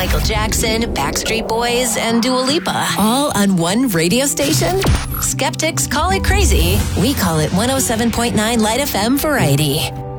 Michael Jackson, Backstreet Boys, and Dua Lipa. All on one radio station? Skeptics call it crazy. We call it 107.9 Light FM Variety.